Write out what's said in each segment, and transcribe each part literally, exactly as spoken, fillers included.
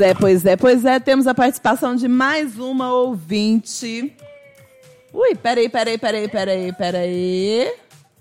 É, pois é, pois é, temos a participação de mais uma ouvinte. Ui, peraí, peraí, peraí, peraí, peraí.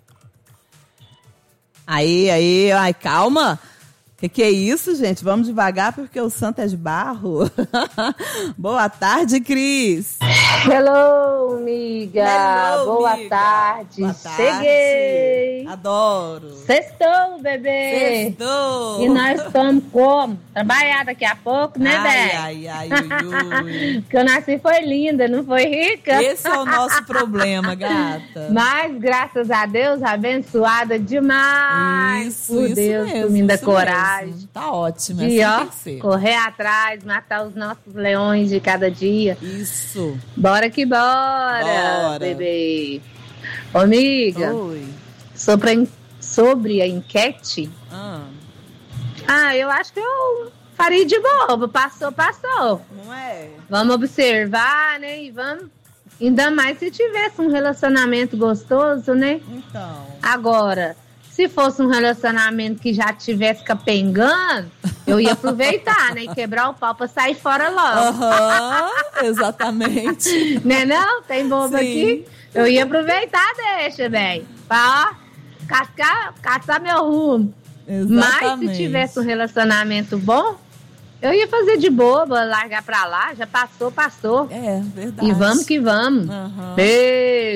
Aí, aí, ai, calma. Que que é isso, gente? Vamos devagar porque o santo é de barro. Boa tarde, Cris. Hello, amiga. Hello, Boa, amiga. Tarde. Boa tarde. Cheguei. Adoro. Sextou, bebê. Sextou. E nós estamos como? Trabalhar daqui a pouco, né, Ai, Bé? ai, ai, ui, ui. Porque eu nasci foi linda, não foi rica? Esse é o nosso problema, gata. Mas, graças a Deus, abençoada demais. Isso, por isso Deus, mesmo, por mim da isso coragem. mesmo. Tá ótimo, E, assim ó, tem que ser. correr atrás, matar os nossos leões de cada dia. Isso. Bora que bora, Bora. bebê. Ô, amiga, Oi. sobre a, en- sobre a enquete, Ah, ah, eu acho que eu faria de bobo. Passou, passou. não é? Vamos observar, né? E vamos. Ainda mais se tivesse um relacionamento gostoso, né? Então. Agora, se fosse um relacionamento que já tivesse capengando, eu ia aproveitar, né? E quebrar o pau pra sair fora logo. Aham, exatamente. Né não? Tem bobo Sim. aqui? Eu ia aproveitar, deixa, bem. Pra, ó, cascar, caçar meu rumo. Mas Exatamente. se tivesse um relacionamento bom, eu ia fazer de boba, largar pra lá. Já passou, passou. É, verdade. E vamos que vamos. Aham. Beijo.